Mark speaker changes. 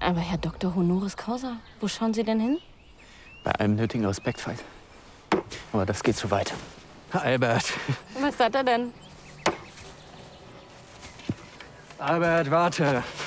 Speaker 1: Aber Herr Dr. Honoris Causa, wo schauen Sie denn hin?
Speaker 2: Bei allem nötigen Respekt, Veit. Aber das geht zu weit. Albert.
Speaker 1: Was hat er denn?
Speaker 2: Albert, warte.